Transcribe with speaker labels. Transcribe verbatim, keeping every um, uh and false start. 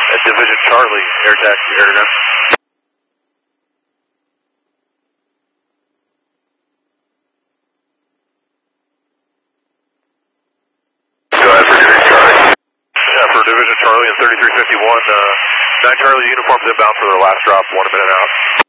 Speaker 1: At Division Charlie, air taxi, air to ground.
Speaker 2: Go ahead for Division Charlie.
Speaker 1: Yeah, for Division Charlie and thirty-three fifty-one, uh, nine Charlie uniforms inbound for their last drop, one minute out.